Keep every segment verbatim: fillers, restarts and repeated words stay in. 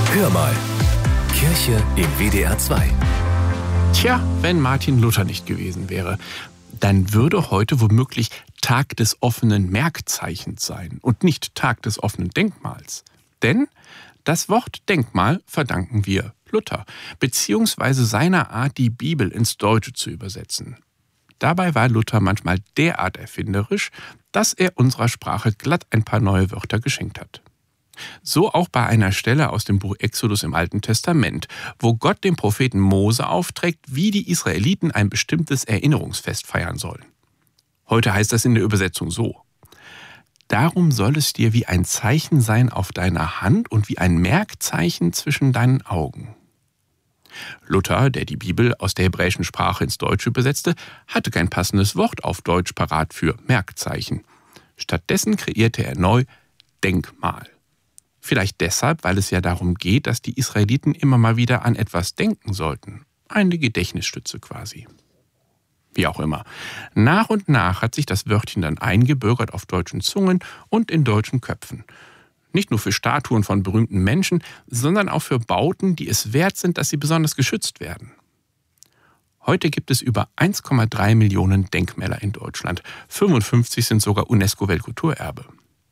Hör mal, Kirche im W D R zwei. Tja, wenn Martin Luther nicht gewesen wäre, dann würde heute womöglich Tag des offenen Merkzeichens sein und nicht Tag des offenen Denkmals. Denn das Wort Denkmal verdanken wir Luther, beziehungsweise seiner Art, die Bibel ins Deutsche zu übersetzen. Dabei war Luther manchmal derart erfinderisch, dass er unserer Sprache glatt ein paar neue Wörter geschenkt hat. So auch bei einer Stelle aus dem Buch Exodus im Alten Testament, wo Gott dem Propheten Mose aufträgt, wie die Israeliten ein bestimmtes Erinnerungsfest feiern sollen. Heute heißt das in der Übersetzung so: Darum soll es dir wie ein Zeichen sein auf deiner Hand und wie ein Merkzeichen zwischen deinen Augen. Luther, der die Bibel aus der hebräischen Sprache ins Deutsche übersetzte, hatte kein passendes Wort auf Deutsch parat für Merkzeichen. Stattdessen kreierte er neu Denkmal. Vielleicht deshalb, weil es ja darum geht, dass die Israeliten immer mal wieder an etwas denken sollten. Eine Gedächtnisstütze quasi. Wie auch immer. Nach und nach hat sich das Wörtchen dann eingebürgert auf deutschen Zungen und in deutschen Köpfen. Nicht nur für Statuen von berühmten Menschen, sondern auch für Bauten, die es wert sind, dass sie besonders geschützt werden. Heute gibt es über eins Komma drei Millionen Denkmäler in Deutschland. fünfundfünfzig sind sogar UNESCO-Weltkulturerbe.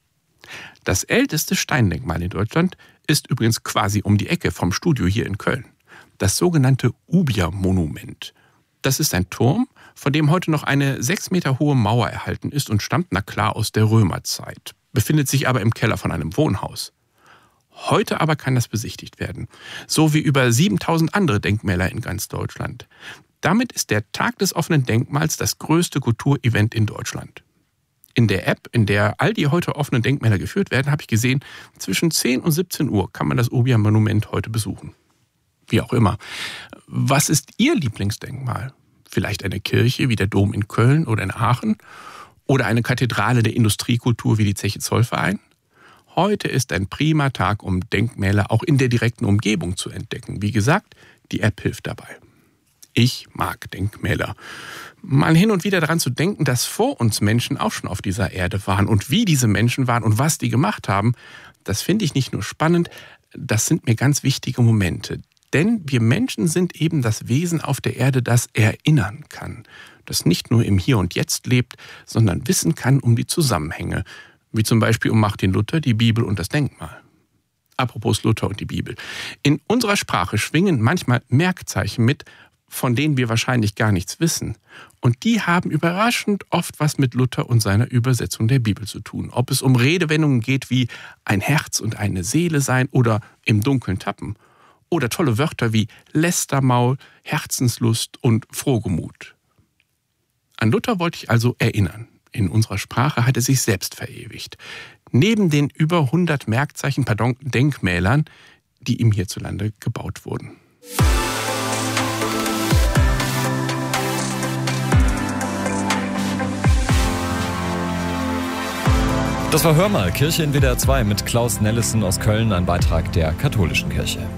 Das älteste Steindenkmal in Deutschland ist übrigens quasi um die Ecke vom Studio hier in Köln. Das sogenannte Ubia-Monument. Das ist ein Turm, von dem heute noch eine sechs Meter hohe Mauer erhalten ist und stammt na klar aus der Römerzeit, befindet sich aber im Keller von einem Wohnhaus. Heute aber kann das besichtigt werden, so wie über siebentausend andere Denkmäler in ganz Deutschland. Damit ist der Tag des offenen Denkmals das größte Kulturevent in Deutschland. In der App, in der all die heute offenen Denkmäler geführt werden, habe ich gesehen, zwischen zehn und siebzehn Uhr kann man das Ubia-Monument heute besuchen. Wie auch immer. Was ist Ihr Lieblingsdenkmal? Vielleicht eine Kirche wie der Dom in Köln oder in Aachen? Oder eine Kathedrale der Industriekultur wie die Zeche Zollverein? Heute ist ein prima Tag, um Denkmäler auch in der direkten Umgebung zu entdecken. Wie gesagt, die App hilft dabei. Ich mag Denkmäler. Mal hin und wieder daran zu denken, dass vor uns Menschen auch schon auf dieser Erde waren und wie diese Menschen waren und was die gemacht haben, das finde ich nicht nur spannend, das sind mir ganz wichtige Momente. Denn wir Menschen sind eben das Wesen auf der Erde, das erinnern kann, das nicht nur im Hier und Jetzt lebt, sondern wissen kann um die Zusammenhänge, wie zum Beispiel um Martin Luther, die Bibel und das Denkmal. Apropos Luther und die Bibel. In unserer Sprache schwingen manchmal Merkzeichen mit, von denen wir wahrscheinlich gar nichts wissen. Und die haben überraschend oft was mit Luther und seiner Übersetzung der Bibel zu tun. Ob es um Redewendungen geht wie ein Herz und eine Seele sein oder im Dunkeln tappen. Oder tolle Wörter wie Lästermaul, Herzenslust und Frohgemut. An Luther wollte ich also erinnern. In unserer Sprache hat er sich selbst verewigt. Neben den über hundert Merkzeichen, pardon, Denkmälern, die ihm hierzulande gebaut wurden. Das war Hör mal, Kirche in W D R zwei mit Klaus Nellison aus Köln, ein Beitrag der Katholischen Kirche.